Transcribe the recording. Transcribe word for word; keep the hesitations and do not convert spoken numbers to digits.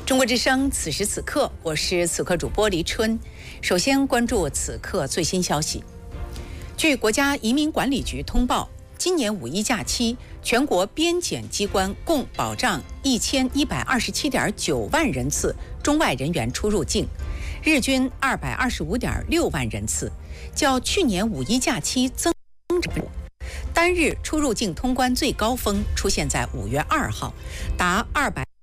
中国之声，此时此刻，我是此刻主播黎春。首先关注此刻最新消息。据国家移民管理局通报，今年五一假期，全国边检机关共保障一千一百二十七点九万人次中外人员出入境，日均二百二十五点六万人次，较去年五一假期增长。单日出入境通关最高峰出现在五月二号，达二百